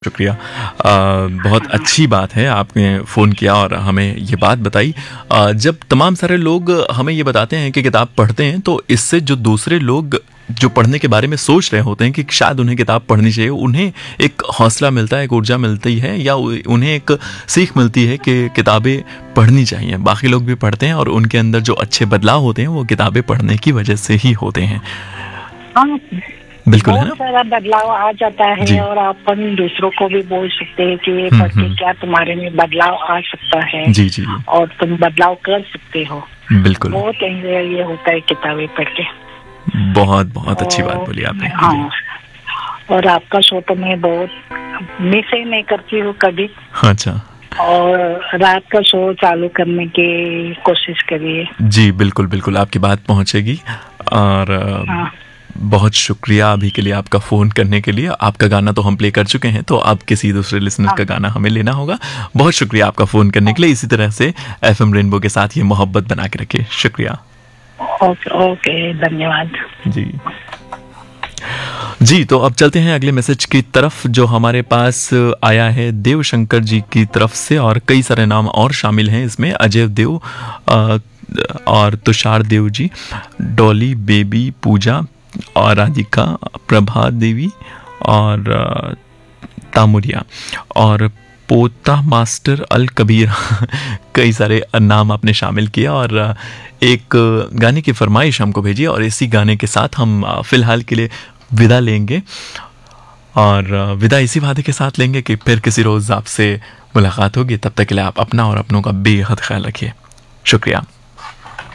शुक्रिया। बहुत अच्छी बात है आपने फ़ोन किया और हमें ये बात बताई। जब तमाम सारे लोग हमें ये बताते हैं कि किताब पढ़ते हैं, तो इससे जो दूसरे लोग जो पढ़ने के बारे में सोच रहे होते हैं कि शायद उन्हें किताब पढ़नी चाहिए, उन्हें एक हौसला मिलता है, एक ऊर्जा मिलती है, या उन्हें एक सीख मिलती है कि किताबें पढ़नी चाहिए। बाकी लोग भी पढ़ते हैं और उनके अंदर जो अच्छे बदलाव होते हैं वो किताबें पढ़ने की वजह से ही होते हैं। हाँ, बिल्कुल, है बहुत ना? सारा बदलाव आ जाता जी। है और अपन दूसरों को भी बोल सकते हैं कि ये पढ़ के क्या तुम्हारे में बदलाव आ सकता है जी, जी, जी। और तुम बदलाव कर सकते हो। बिल्कुल। बहुत एंजॉय ये होता है किताबें पढ़ के। बहुत, बहुत अच्छी बात और बोली आपने। जी। हाँ, और आपका शो तो मैं बहुत मिस ही नहीं करती हूँ कभी, अच्छा। और रात का शो चालू करने की कोशिश करिए। जी, बिल्कुल, बिल्कुल, आपकी बात पहुँचेगी। और हाँ, बहुत शुक्रिया अभी के लिए आपका फ़ोन करने के लिए। आपका गाना तो हम प्ले कर चुके हैं, तो अब किसी दूसरे लिसनर हाँ, का गाना हमें लेना होगा। बहुत शुक्रिया आपका फ़ोन करने के लिए। इसी तरह से एफएम रेनबो के साथ ये मोहब्बत बना के रखिए। शुक्रिया। ओके ओके, धन्यवाद। जी। जी, तो अब चलते हैं अगले मैसेज की तरफ जो हमारे पास आया है देव शंकर जी की तरफ से, और कई सारे नाम और शामिल हैं इसमें। अजय देव और तुषार देव जी, डॉली बेबी, पूजा और राधिका, प्रभा देवी और तामुरिया और पोता मास्टर अल कबीर। कई सारे नाम आपने शामिल किया और एक गाने की फरमाइश हमको भेजी, और इसी गाने के साथ हम फिलहाल के लिए विदा लेंगे, और विदा इसी वादे के साथ लेंगे कि फिर किसी रोज़ आपसे मुलाकात होगी। तब तक के लिए आप अपना और अपनों का बेहद ख्याल रखिए। शुक्रिया।